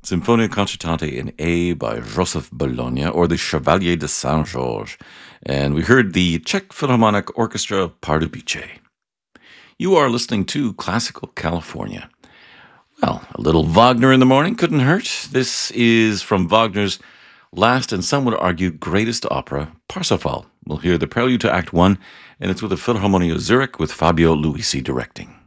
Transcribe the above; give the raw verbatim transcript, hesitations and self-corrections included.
Symphonia Concertante in A by Joseph Bologna, or the Chevalier de Saint-Georges. And we heard the Czech Philharmonic Orchestra Pardubice. You are listening to Classical California. Well, a little Wagner in the morning couldn't hurt. This is from Wagner's last and some would argue greatest opera, Parsifal. We'll hear the prelude to Act One, and it's with the Philharmonia of Zurich with Fabio Luisi directing.